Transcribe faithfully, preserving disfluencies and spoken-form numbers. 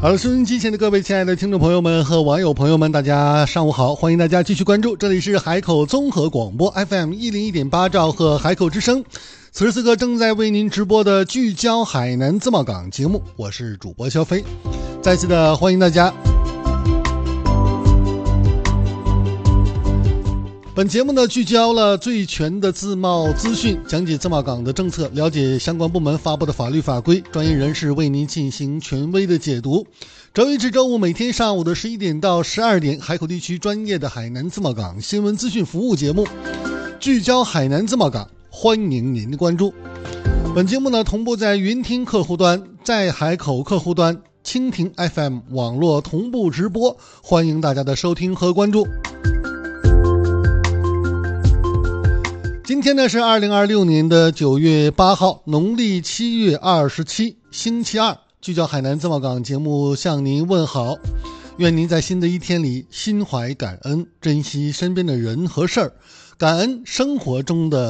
好了，收音机前的各位亲爱的听众朋友们和网友朋友们，大家上午好，欢迎大家继续关注，这里是海口综合广播 F M 一零一点八兆赫海口之声，此时此刻正在为您直播的聚焦海南自贸港节目，我是主播肖飞，再次的欢迎大家。本节目呢聚焦了最全的自贸资讯，讲解自贸港的政策，了解相关部门发布的法律法规，专业人士为您进行权威的解读。周一至周五每天上午的十一点到十二点，海口地区专业的海南自贸港新闻资讯服务节目，聚焦海南自贸港，欢迎您的关注。本节目呢同步在云听客户端，在海口客户端蜻蜓 F M 网络同步直播，欢迎大家的收听和关注。今天呢是二零二六年的九月八号，农历七月二十七，星期二。聚焦海南自贸港节目向您问好，愿您在新的一天里心怀感恩，珍惜身边的人和事儿，感恩生活中的